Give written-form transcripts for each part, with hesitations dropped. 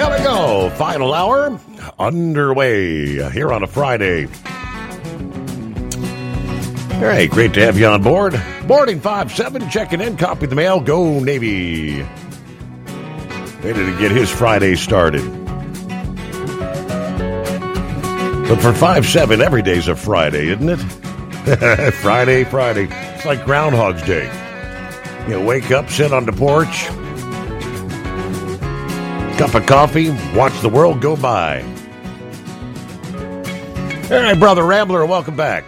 There we go. Final hour underway here on a Friday. All right, great to have you on board. Morning 5-7, checking in, copy the mail, go Navy. Ready to get his Friday started. But for 5-7, every day's a Friday, isn't it? Friday. It's like Groundhog's Day. You wake up, sit on the porch, cup of coffee, watch the world go by. All right, Brother Rambler, welcome back.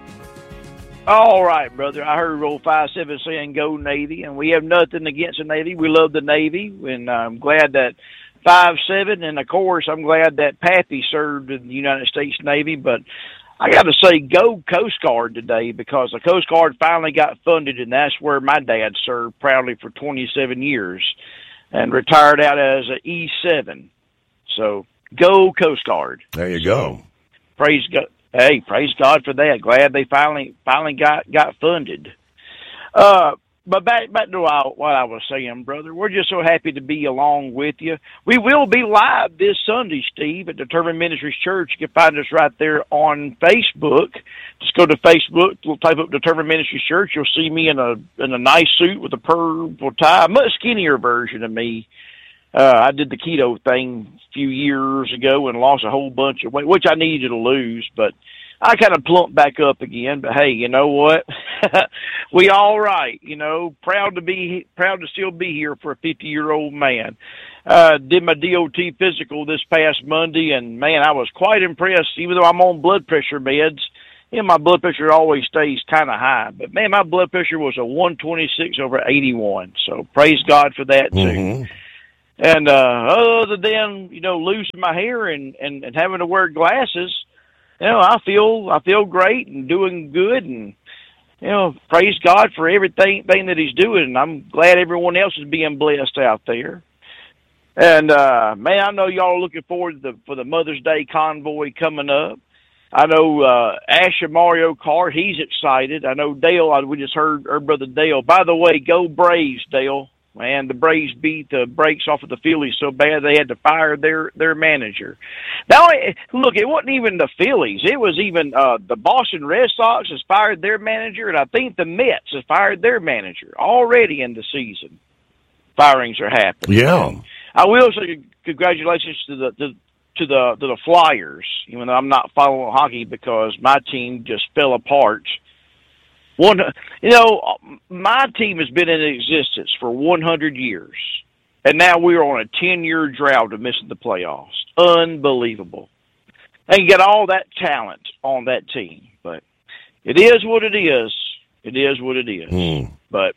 All right, brother. I heard old 5-7 saying go Navy, and we have nothing against the Navy. We love the Navy, and I'm glad that 5-7, and of course, I'm glad that Pappy served in the United States Navy, but I got to say go Coast Guard today because the Coast Guard finally got funded, and that's where my dad served proudly for 27 years and retired out as an E7. So go Coast Guard. There you go. Praise God. Hey, praise God for that. Glad they finally got funded. But back to what I was saying, brother. We're just so happy to be along with you. We will be live this Sunday, Steve, at Determined Ministries Church. You can find us right there on Facebook. Just go to Facebook. We'll type up Determined Ministries Church. You'll see me in a nice suit with a purple tie, a much skinnier version of me. I did the keto thing a few years ago and lost a whole bunch of weight, which I needed to lose, but I kind of plumped back up again. But hey, you know what? We all right, proud to still be here for a 50-year-old man. Did my DOT physical this past Monday, and man, I was quite impressed. Even though I'm on blood pressure meds, my blood pressure always stays kind of high. But man, my blood pressure was a 126/81. So praise God for that too. Mm-hmm. And other than losing my hair and having to wear glasses, I feel great and doing good, and praise God for everything that He's doing. And I'm glad everyone else is being blessed out there. And man, I know y'all are looking forward for the Mother's Day convoy coming up. I know Asher Mario Kart, he's excited. I know Dale. We just heard our brother Dale. By the way, go Braves, Dale. Man, the Braves beat the brakes off of the Phillies so bad they had to fire their manager. Now, look, it wasn't even the Phillies. It was even the Boston Red Sox has fired their manager, and I think the Mets has fired their manager already in the season. Firings are happening. Yeah. I will say congratulations to the Flyers, even though I'm not following hockey because my team just fell apart. My team has been in existence for 100 years, and now we're on a 10-year drought of missing the playoffs. Unbelievable. And you got all that talent on that team, but it is what it is. It is what it is. But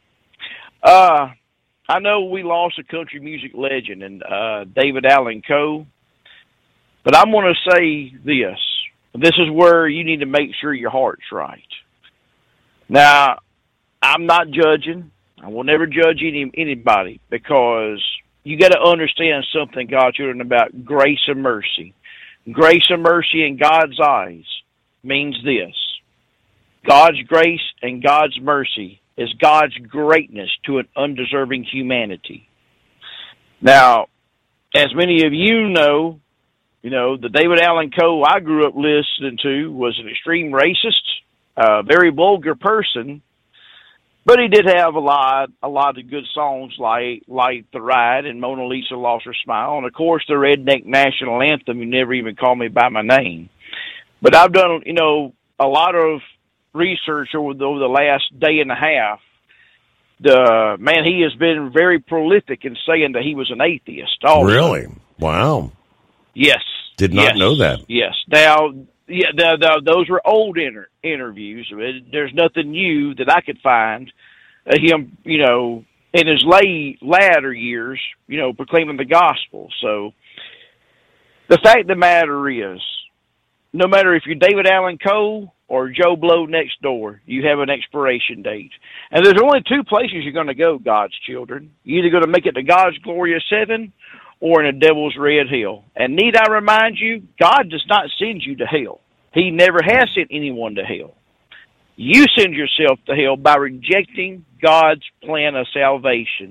I know we lost a country music legend in David Allan Coe, but I'm going to say this. This is where you need to make sure your heart's right. Now, I'm not judging. I will never judge anybody because you got to understand something, God's children, about grace and mercy. Grace and mercy in God's eyes means this. God's grace and God's mercy is God's greatness to an undeserving humanity. Now, as many of you know, the David Allan Coe I grew up listening to was an extreme racist, very vulgar person, but he did have a lot of good songs like Light the Ride and Mona Lisa Lost Her Smile, and of course the Redneck National Anthem, You Never Even Call Me By My Name. But I've done, a lot of research over the last day and a half. He has been very prolific in saying that he was an atheist. Also. Really? Wow. Yes. Did not know that. Yes. Now, those were old interviews. There's nothing new that I could find. Him, in his latter years, proclaiming the gospel. So the fact of the matter is, no matter if you're David Allan Coe or Joe Blow next door, you have an expiration date. And there's only two places you're going to go, God's children. You're either going to make it to God's glorious heaven or in a devil's red hell. And need I remind you, God does not send you to hell. He never has sent anyone to hell. You send yourself to hell by rejecting God's plan of salvation.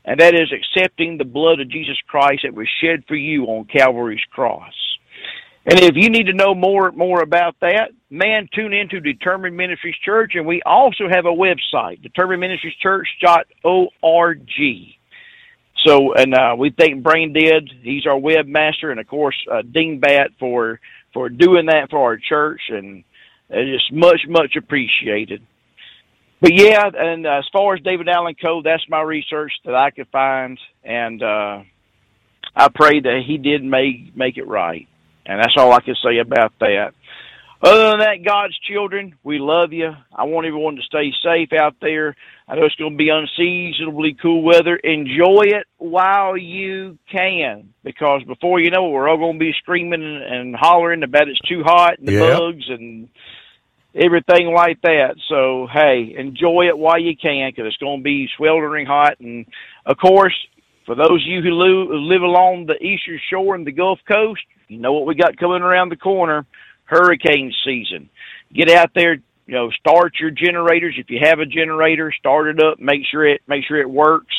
and that is accepting the blood of Jesus Christ that was shed for you on Calvary's cross. And if you need to know more about that, man, tune into Determined Ministries Church, and we also have a website, determinedministrieschurch.org. So, and we thank Brain Dead, he's our webmaster, and of course, Dean Bat for doing that for our church, and it's much appreciated. But yeah, and as far as David Allen Coe, that's my research that I could find, and I pray that he did make it right. And that's all I can say about that. Other than that, God's children, we love you. I want everyone to stay safe out there. I know it's going to be unseasonably cool weather. Enjoy it while you can, because before you know it, we're all going to be screaming and hollering about it's too hot and the bugs and everything like that. So, hey, enjoy it while you can, because it's going to be sweltering hot. And, of course, for those of you who live along the eastern shore and the Gulf Coast, you know what we got coming around the corner, hurricane season. Get out there, start your generators. If you have a generator, start it up, make sure it works.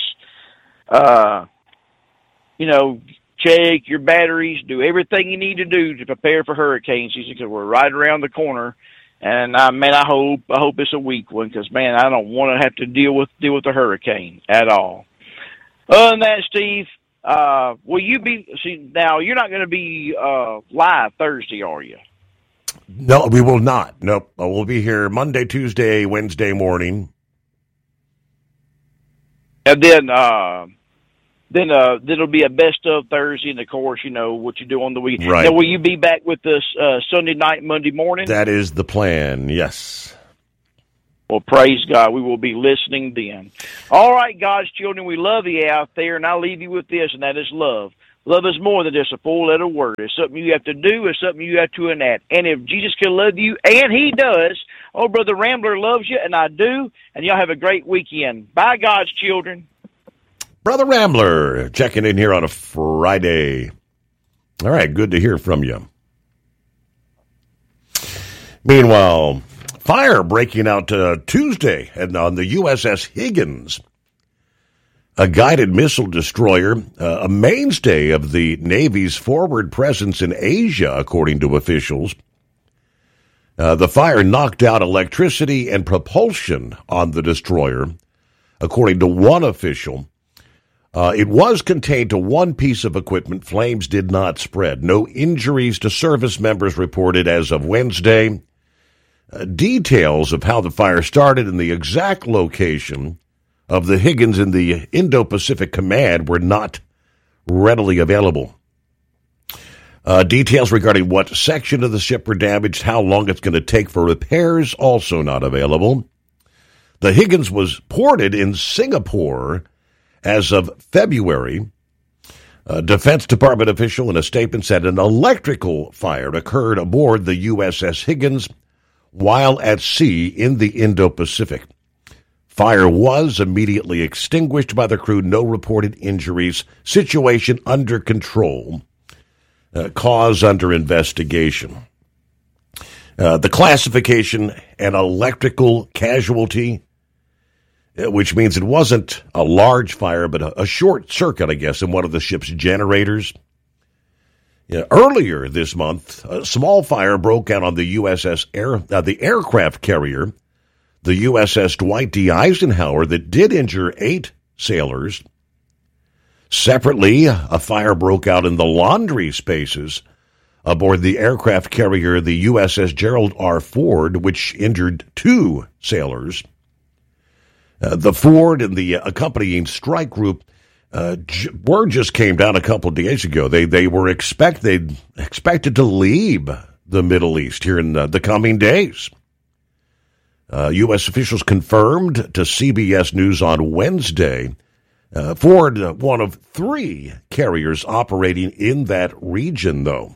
Check your batteries, do everything you need to do to prepare for hurricane season, because we're right around the corner. And I hope it's a weak one, because I don't want to have to deal with the hurricane at all. Other than that, Steve, will you be? See, now you're not going to be live Thursday, are you? No, we will not. Nope, we'll be here Monday, Tuesday, Wednesday morning, and then it'll be a best of Thursday, and of course, what you do on the weekend. Right. Now, will you be back with us Sunday night, Monday morning? That is the plan. Yes. Well, praise God. We will be listening then. All right, God's children, we love you out there, and I'll leave you with this, and that is love. Love is more than just a four-letter word. It's something you have to do. It's something you have to enact. And if Jesus can love you, and he does, Brother Rambler loves you, and I do, and y'all have a great weekend. Bye, God's children. Brother Rambler checking in here on a Friday. All right, good to hear from you. Meanwhile, fire breaking out Tuesday on the USS Higgins, a guided missile destroyer, a mainstay of the Navy's forward presence in Asia, according to officials. The fire knocked out electricity and propulsion on the destroyer, according to one official. It was contained to one piece of equipment. Flames did not spread. No injuries to service members reported as of Wednesday. Details of how the fire started and the exact location of the Higgins in the Indo-Pacific Command were not readily available. Details regarding what section of the ship were damaged, how long it's going to take for repairs, also not available. The Higgins was ported in Singapore as of February. A Defense Department official in a statement said an electrical fire occurred aboard the USS Higgins while at sea in the Indo-Pacific. Fire was immediately extinguished by the crew. No reported injuries. Situation under control. Cause under investigation. The classification, an electrical casualty, which means it wasn't a large fire, but a short circuit, I guess, in one of the ship's generators. Earlier this month, a small fire broke out on the the aircraft carrier, the USS Dwight D. Eisenhower, that did injure 8 sailors. Separately, a fire broke out in the laundry spaces aboard the aircraft carrier, the USS Gerald R. Ford, which injured 2 sailors. The Ford and the accompanying strike group, word just came down a couple of days ago. They were expected to leave the Middle East here in the coming days. U.S. officials confirmed to CBS News on Wednesday. Ford, one of 3 carriers operating in that region, though.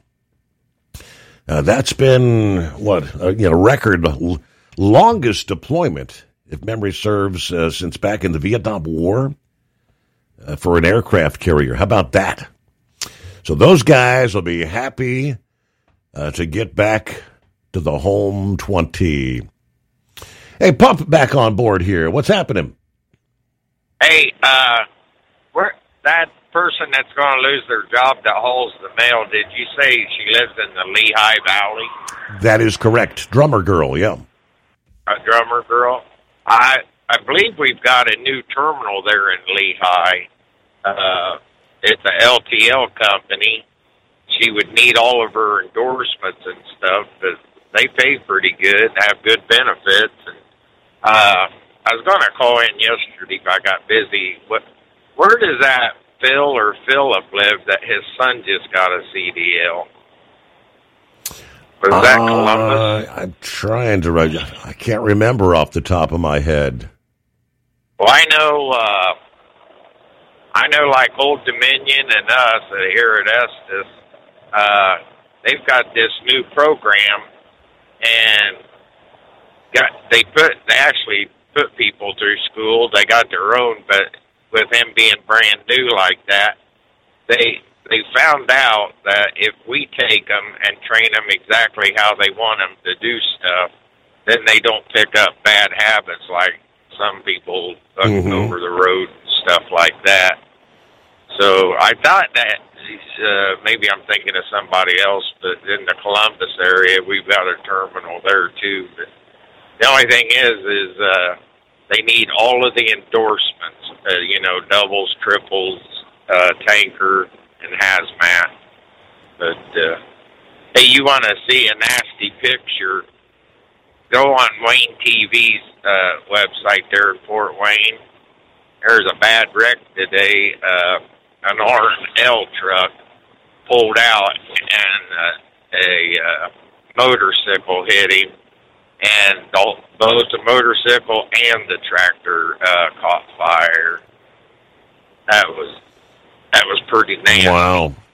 That's been record longest deployment, if memory serves, since back in the Vietnam War. For an aircraft carrier. How about that? So those guys will be happy to get back to the home 20. Hey, Pump back on board here. What's happening? Hey, that person that's going to lose their job that hauls the mail, did you say she lives in the Lehigh Valley? That is correct. Drummer Girl, yeah. A Drummer Girl? I believe we've got a new terminal there in Lehigh. It's a LTL company. She would need all of her endorsements and stuff, but they pay pretty good, have good benefits. And I was going to call in yesterday, but I got busy. Where does that Phil or Philip live that his son just got a CDL? Was that Columbus? I'm trying to write. I can't remember off the top of my head. Well, I know like Old Dominion and us here at Estes, they've got this new program, and they actually put people through school. They got their own, but with him being brand new like that, they found out that if we take them and train them exactly how they want them to do stuff, then they don't pick up bad habits like some people over the road and stuff like that. So I thought that maybe I'm thinking of somebody else, but in the Columbus area, we've got a terminal there too. But the only thing is they need all of the endorsements, doubles, triples, tanker, and hazmat. But hey, you want to see a nasty picture? Go on Wayne TV's website there in Fort Wayne. There's a bad wreck today. An R&L truck pulled out and a motorcycle hit him, and both the motorcycle and the tractor caught fire. That was pretty nasty. Wow.